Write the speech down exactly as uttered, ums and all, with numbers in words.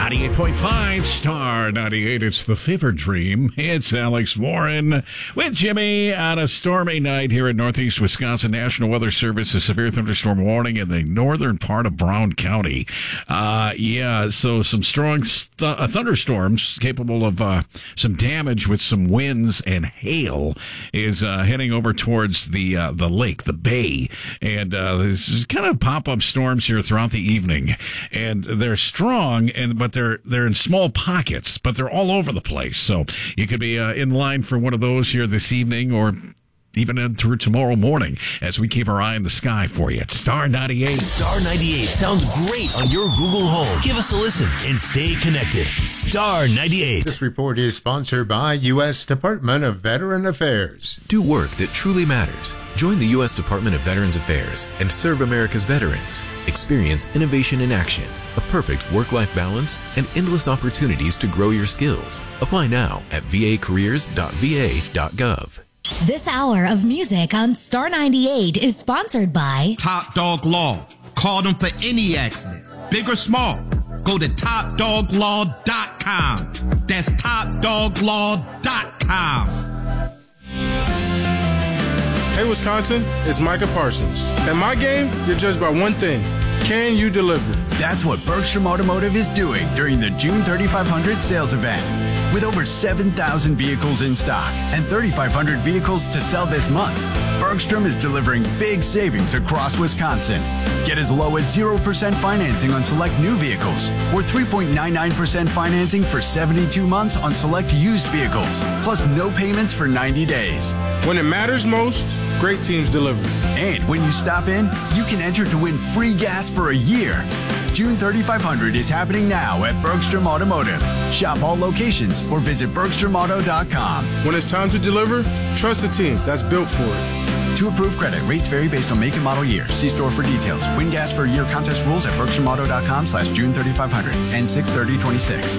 ninety-eight point five, Star ninety-eight. It's the Fever Dream. It's Alex Warren with Jimmy on a stormy night here in northeast Wisconsin. National Weather Service, a severe thunderstorm warning in the northern part of Brown County. Uh, yeah, so some strong th- uh, thunderstorms capable of uh, some damage with some winds and hail is uh, heading over towards the uh, the lake, the bay. And uh, there's kind of pop-up storms here throughout the evening. And they're strong, and but they're they're in small pockets, but they're all over the place. So you could be uh, in line for one of those here this evening, or even in through tomorrow morning, as we keep our eye in the sky for you at Star ninety-eight. Star ninety-eight sounds great on your Google Home. Give us a listen and stay connected. Star ninety-eight. This report is sponsored by U S Department of Veteran Affairs. Do work that truly matters. Join the U S Department of Veterans Affairs and serve America's veterans. Experience innovation in action, a perfect work-life balance, and endless opportunities to grow your skills. Apply now at v a careers dot v a dot gov. This hour of music on Star ninety-eight is sponsored by Top Dog Law. Call them for any accident, big or small. Go to top dog law dot com. That's top dog law dot com. Hey Wisconsin, it's Micah Parsons. At my game, you're judged by one thing. Can you deliver? That's what Bergstrom Automotive is doing during the June thirty-five hundred sales event. With over seven thousand vehicles in stock and thirty-five hundred vehicles to sell this month, Bergstrom is delivering big savings across Wisconsin. Get as low as zero percent financing on select new vehicles or three point nine nine percent financing for seventy-two months on select used vehicles, plus no payments for ninety days. When it matters most, great teams deliver. And when you stop in, you can enter to win free gas for a year. June thirty-five hundred is happening now at Bergstrom Automotive. Shop all locations or visit bergstrom auto dot com. When it's time to deliver, trust a team that's built for it. To approve credit, rates vary based on make and model year. See store for details. Win gas for a year contest rules at bergstrom auto dot com slash June thirty-five hundred and six thirty twenty-six.